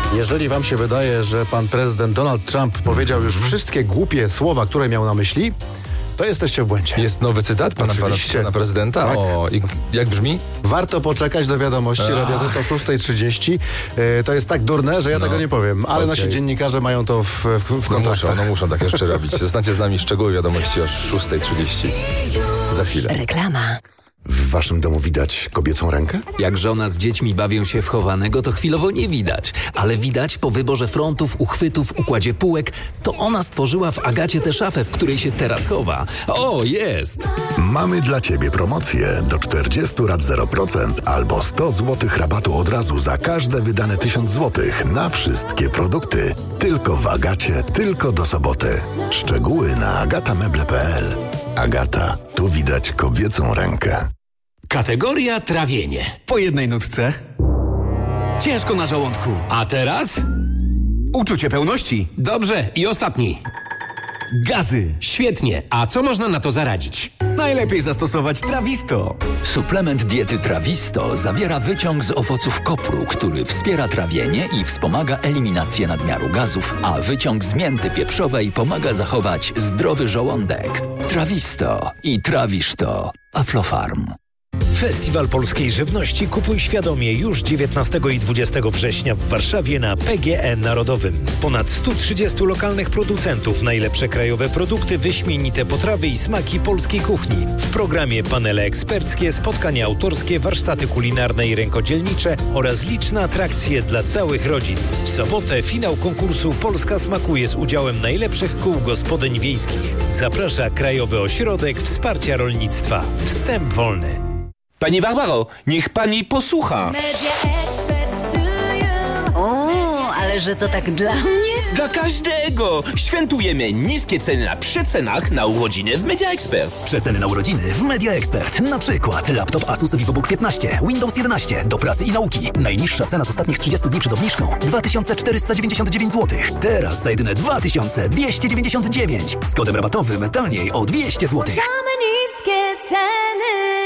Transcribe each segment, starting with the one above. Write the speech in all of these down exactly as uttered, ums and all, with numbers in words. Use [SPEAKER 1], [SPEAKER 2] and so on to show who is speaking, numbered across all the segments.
[SPEAKER 1] Jeżeli wam się wydaje, że pan prezydent Donald Trump powiedział już wszystkie głupie słowa, które miał na myśli, to jesteście w błędzie.
[SPEAKER 2] Jest nowy cytat pana, pana, pana prezydenta?
[SPEAKER 1] Tak.
[SPEAKER 2] O, i jak brzmi?
[SPEAKER 1] Warto poczekać do wiadomości
[SPEAKER 2] Ach.
[SPEAKER 1] Radia Z o szósta trzydzieści. Yy, to jest tak durne, że ja
[SPEAKER 2] No,
[SPEAKER 1] tego nie powiem, ale
[SPEAKER 2] okay.
[SPEAKER 1] nasi dziennikarze mają to w, w, w
[SPEAKER 2] No
[SPEAKER 1] kontraktach.
[SPEAKER 2] muszą, no muszą tak jeszcze robić. Zostańcie z nami, szczegóły wiadomości o szósta trzydzieści. Za chwilę.
[SPEAKER 3] Reklama.
[SPEAKER 4] W waszym domu widać kobiecą rękę?
[SPEAKER 5] Jak żona z dziećmi bawią się w chowanego, to chwilowo nie widać. Ale widać po wyborze frontów, uchwytów, układzie półek, to ona stworzyła w Agacie tę szafę, w której się teraz chowa. O, jest!
[SPEAKER 6] Mamy dla ciebie promocję do czterdziestu rat zero procent albo sto złotych rabatu od razu za każde wydane tysiąc złotych na wszystkie produkty. Tylko w Agacie, tylko do soboty. Szczegóły na agatameble kropka p l. Agata, tu widać kobiecą rękę.
[SPEAKER 7] Kategoria trawienie.
[SPEAKER 8] Po jednej nutce. Ciężko na żołądku.
[SPEAKER 7] A teraz?
[SPEAKER 8] Uczucie pełności.
[SPEAKER 7] Dobrze, i ostatni.
[SPEAKER 8] Gazy.
[SPEAKER 7] Świetnie. A co można na to zaradzić?
[SPEAKER 8] Najlepiej zastosować Trawisto.
[SPEAKER 9] Suplement diety Trawisto zawiera wyciąg z owoców kopru, który wspiera trawienie i wspomaga eliminację nadmiaru gazów, a wyciąg z mięty pieprzowej pomaga zachować zdrowy żołądek. Trawisto i trawisz to. Aflofarm.
[SPEAKER 10] Festiwal Polskiej Żywności Kupuj Świadomie już dziewiętnastego i dwudziestego września w Warszawie na P G E Narodowym. Ponad stu trzydziestu lokalnych producentów, najlepsze krajowe produkty, wyśmienite potrawy i smaki polskiej kuchni. W programie panele eksperckie, spotkania autorskie, warsztaty kulinarne i rękodzielnicze oraz liczne atrakcje dla całych rodzin. W sobotę finał konkursu Polska smakuje z udziałem najlepszych kół gospodyń wiejskich. Zaprasza Krajowy Ośrodek Wsparcia Rolnictwa. Wstęp wolny.
[SPEAKER 11] Pani Barbaro, niech pani posłucha.
[SPEAKER 3] O, ale że to tak dla mnie?
[SPEAKER 11] Dla każdego! Świętujemy niskie ceny na przecenach na urodziny w Media Expert.
[SPEAKER 12] Przeceny na urodziny w Media Expert. Na przykład laptop Asus VivoBook piętnaście, Windows jedenaście do pracy i nauki. Najniższa cena z ostatnich trzydziestu dni przed obniżką dwa tysiące czterysta dziewięćdziesiąt dziewięć złotych. Teraz za jedyne dwa tysiące dwieście dziewięćdziesiąt dziewięć. Z kodem rabatowym taniej o dwieście złotych.
[SPEAKER 13] Same niskie ceny.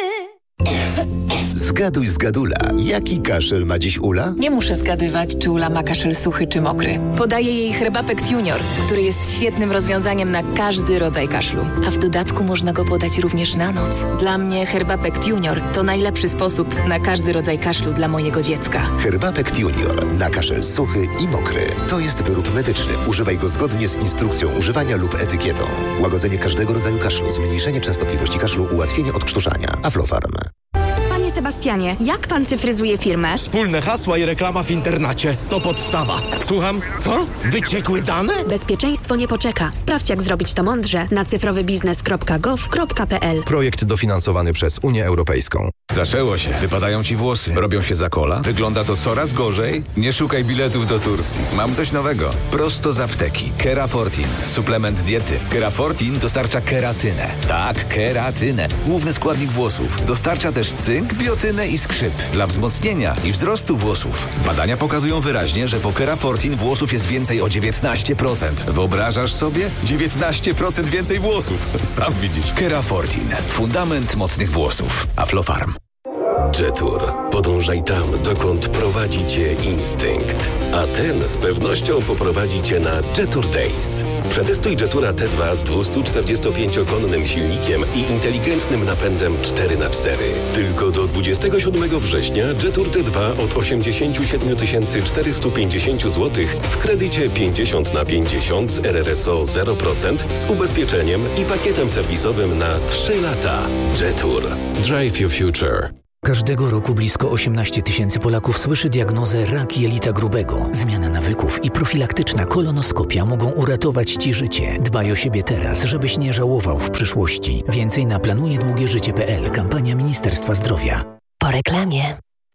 [SPEAKER 14] Zgaduj z Gadula. Jaki kaszel ma dziś Ula?
[SPEAKER 15] Nie muszę zgadywać, czy Ula ma kaszel suchy czy mokry. Podaję jej Herbapekt Junior, który jest świetnym rozwiązaniem na każdy rodzaj kaszlu. A w dodatku można go podać również na noc. Dla mnie Herbapekt Junior to najlepszy sposób na każdy rodzaj kaszlu dla mojego dziecka.
[SPEAKER 14] Herbapekt Junior. Na kaszel suchy i mokry. To jest wyrób medyczny. Używaj go zgodnie z instrukcją używania lub etykietą. Łagodzenie każdego rodzaju kaszlu, zmniejszenie częstotliwości kaszlu, ułatwienie odkrztuszania. Aflofarm.
[SPEAKER 16] Sebastianie, jak pan cyfryzuje firmę?
[SPEAKER 17] Wspólne hasła i reklama w internacie. To podstawa. Słucham? Co? Wyciekły dane?
[SPEAKER 16] Bezpieczeństwo nie poczeka. Sprawdź, jak zrobić to mądrze na cyfrowybiznes kropka gov kropka p l.
[SPEAKER 2] Projekt dofinansowany przez Unię Europejską.
[SPEAKER 18] Zaczęło się. Wypadają ci włosy. Robią się za kola. Wygląda to coraz gorzej. Nie szukaj biletów do Turcji. Mam coś nowego. Prosto z apteki. Kerafortin. Suplement diety. Kerafortin dostarcza keratynę. Tak, keratynę. Główny składnik włosów. Dostarcza też cynk, biotynę i skrzyp dla wzmocnienia i wzrostu włosów. Badania pokazują wyraźnie, że po Kerafortin włosów jest więcej o dziewiętnaście procent. Wyobrażasz sobie? dziewiętnaście procent więcej włosów. Sam widzisz. Kerafortin. Fundament mocnych włosów. Aflofarm.
[SPEAKER 19] Jetour. Podążaj tam, dokąd prowadzi cię instynkt. A ten z pewnością poprowadzi cię na Jetour Days. Przetestuj Jetoura T dwa z dwustuczterdziestopięciokonnym silnikiem i inteligentnym napędem cztery na cztery. Tylko do dwudziestego siódmego września Jetour T dwa od osiemdziesiąt siedem tysięcy czterysta pięćdziesiąt złotych w kredycie pięćdziesiąt na pięćdziesiąt z R R S O zero procent z ubezpieczeniem i pakietem serwisowym na trzy lata. Jetour. Drive your future.
[SPEAKER 20] Każdego roku blisko osiemnaście tysięcy Polaków słyszy diagnozę rak jelita grubego. Zmiana nawyków i profilaktyczna kolonoskopia mogą uratować Ci życie. Dbaj o siebie teraz, żebyś nie żałował w przyszłości. Więcej na planuje długie życie kropka p l. Kampania Ministerstwa Zdrowia.
[SPEAKER 3] Po reklamie.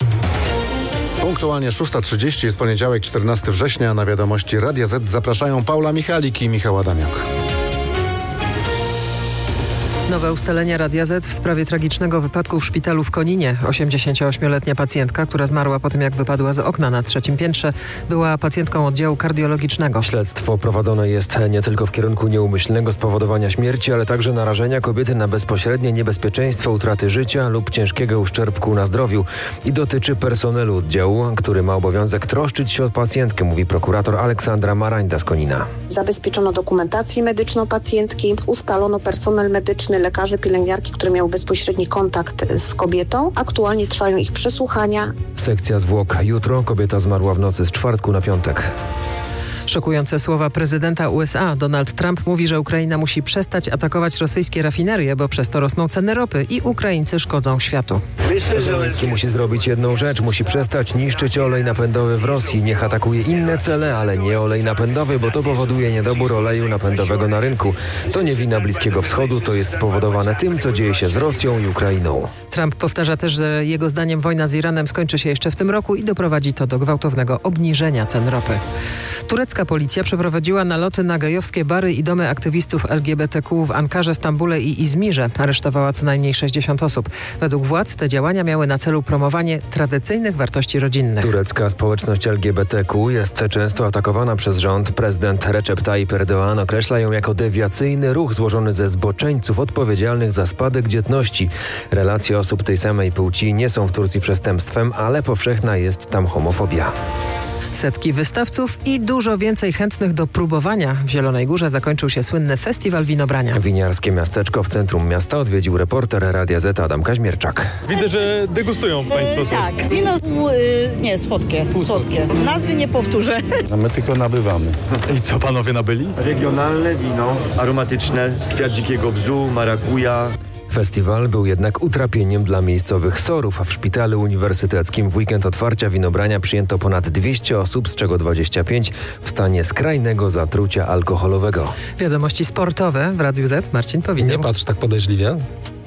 [SPEAKER 1] Punktualnie szósta trzydzieści jest poniedziałek, czternastego września. Na wiadomości Radia Z zapraszają Paula Michalik i Michał Adamiak.
[SPEAKER 21] Nowe ustalenia Radia Z w sprawie tragicznego wypadku w szpitalu w Koninie. osiemdziesięcioośmioletnia pacjentka, która zmarła po tym, jak wypadła z okna na trzecim piętrze, była pacjentką oddziału kardiologicznego.
[SPEAKER 22] Śledztwo prowadzone jest nie tylko w kierunku nieumyślnego spowodowania śmierci, ale także narażenia kobiety na bezpośrednie niebezpieczeństwo utraty życia lub ciężkiego uszczerbku na zdrowiu i dotyczy personelu oddziału, który ma obowiązek troszczyć się o pacjentkę, mówi prokurator Aleksandra Marańda z Konina.
[SPEAKER 23] Zabezpieczono dokumentację medyczną pacjentki, ustalono personel medyczny, lekarze, pielęgniarki, które miały bezpośredni kontakt z kobietą. Aktualnie trwają ich przesłuchania.
[SPEAKER 22] Sekcja zwłok jutro. Kobieta zmarła w nocy z czwartku na piątek.
[SPEAKER 21] Szokujące słowa prezydenta U S A. Donald Trump mówi, że Ukraina musi przestać atakować rosyjskie rafinerie, bo przez to rosną ceny ropy i Ukraińcy szkodzą światu.
[SPEAKER 22] Zełenski musi zrobić jedną rzecz. Musi przestać niszczyć olej napędowy w Rosji. Niech atakuje inne cele, ale nie olej napędowy, bo to powoduje niedobór oleju napędowego na rynku. To nie wina Bliskiego Wschodu, to jest spowodowane tym, co dzieje się z Rosją i Ukrainą.
[SPEAKER 21] Trump powtarza też, że jego zdaniem wojna z Iranem skończy się jeszcze w tym roku i doprowadzi to do gwałtownego obniżenia cen ropy. Turecka policja przeprowadziła naloty na gejowskie bary i domy aktywistów L G B T Q w Ankarze, Stambule i Izmirze. Aresztowała co najmniej sześćdziesiąt osób. Według władz te działania miały na celu promowanie tradycyjnych wartości rodzinnych.
[SPEAKER 22] Turecka społeczność L G B T Q jest często atakowana przez rząd. Prezydent Recep Tayyip Erdoğan określa ją jako dewiacyjny ruch złożony ze zboczeńców odpowiedzialnych za spadek dzietności. Relacje osób tej samej płci nie są w Turcji przestępstwem, ale powszechna jest tam homofobia.
[SPEAKER 21] Setki wystawców i dużo więcej chętnych do próbowania. W Zielonej Górze zakończył się słynny festiwal winobrania.
[SPEAKER 22] Winiarskie miasteczko w centrum miasta odwiedził reporter Radia Z Adam Kaźmierczak.
[SPEAKER 24] Widzę, że degustują Państwo.
[SPEAKER 25] Yy, tak, wino yy, nie, słodkie, słodkie. Nazwy nie powtórzę.
[SPEAKER 24] A my tylko nabywamy. I co panowie nabyli?
[SPEAKER 26] Regionalne wino, aromatyczne, kwiat dzikiego bzu, marakuja.
[SPEAKER 22] Festiwal był jednak utrapieniem dla miejscowych sorów. W szpitalu uniwersyteckim w weekend otwarcia winobrania przyjęto ponad dwieście osób, z czego dwadzieścia pięć w stanie skrajnego zatrucia alkoholowego.
[SPEAKER 21] Wiadomości sportowe w Radiu Z. Marcin Powinien.
[SPEAKER 2] Nie patrz tak podejrzliwie.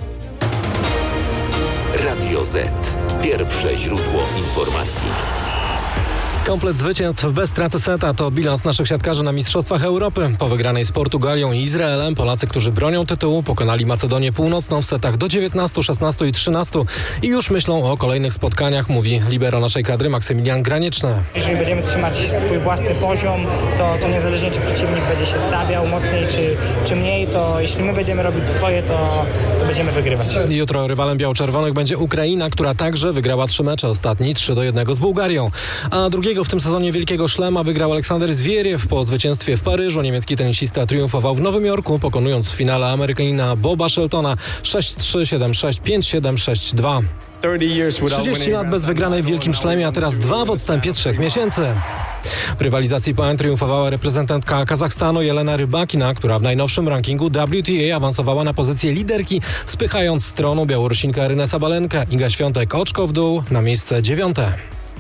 [SPEAKER 27] Radio Z. Pierwsze źródło informacji.
[SPEAKER 2] Komplet zwycięstw bez straty seta to bilans naszych siatkarzy na Mistrzostwach Europy. Po wygranej z Portugalią i Izraelem Polacy, którzy bronią tytułu, pokonali Macedonię Północną w setach do dziewiętnastu, szesnastu i trzynastu i już myślą o kolejnych spotkaniach, mówi libero naszej kadry Maksymilian Granieczny.
[SPEAKER 28] Jeżeli będziemy trzymać swój własny poziom, to, to niezależnie czy przeciwnik będzie się stawiał mocniej czy, czy mniej, to jeśli my będziemy robić swoje, to, to będziemy wygrywać.
[SPEAKER 2] Jutro rywalem biało-czerwonych będzie Ukraina, która także wygrała trzy mecze, ostatni trzy do jednego z Bułgarią, a drugiego w tym sezonie Wielkiego Szlema wygrał Aleksander Zwieriew. Po zwycięstwie w Paryżu niemiecki tenisista triumfował w Nowym Jorku, pokonując w finale Amerykanina Boba Sheltona sześć trzy, siedem sześć, pięć siedem, sześć dwa. trzydzieści lat bez wygranej w Wielkim Szlemie, a teraz dwa w odstępie trzech miesięcy. W rywalizacji P A N triumfowała reprezentantka Kazachstanu Jelena Rybakina, która w najnowszym rankingu W T A awansowała na pozycję liderki, spychając stroną Białorusinkę Rynę Sabalenkę. Iga Świątek oczko w dół na miejsce dziewiąte.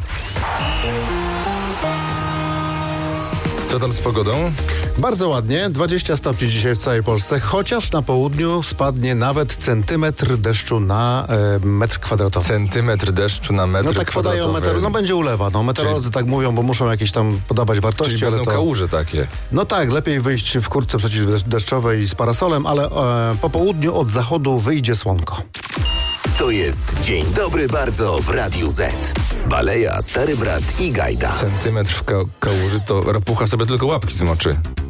[SPEAKER 2] Co tam z pogodą?
[SPEAKER 1] Bardzo ładnie, dwadzieścia stopni dzisiaj w całej Polsce, chociaż na południu spadnie nawet centymetr deszczu na e, metr kwadratowy.
[SPEAKER 2] Centymetr deszczu na metr
[SPEAKER 1] no tak
[SPEAKER 2] kwadratowy.
[SPEAKER 1] Podają meteor, no będzie ulewa, no meteorolodzy czyli, tak mówią, bo muszą jakieś tam podawać wartości.
[SPEAKER 2] Czyli
[SPEAKER 1] ale
[SPEAKER 2] będą
[SPEAKER 1] to
[SPEAKER 2] kałuże takie.
[SPEAKER 1] No tak, lepiej wyjść w kurtce przeciwdeszczowej z parasolem, ale e, po południu od zachodu wyjdzie słonko.
[SPEAKER 27] To jest Dzień Dobry Bardzo w Radiu Z. Baleja, Stary Brat i Gajda.
[SPEAKER 2] Centymetr w ka- kałuży to rapucha sobie tylko łapki zmoczy.